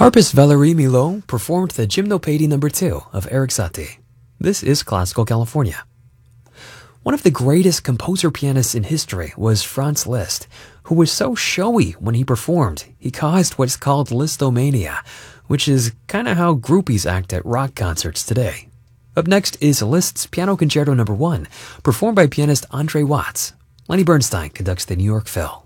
Harpist Valery Milhaud performed the Gymnopédie No. 2 of Erik Satie. This is Classical California. One of the greatest composer-pianists in history was Franz Liszt, who was so showy when he performed, he caused what's called Listomania, which is kind of how groupies act at rock concerts today. Up next is Liszt's Piano Concerto No. 1, performed by pianist Andre Watts. Lenny Bernstein conducts the New York Phil.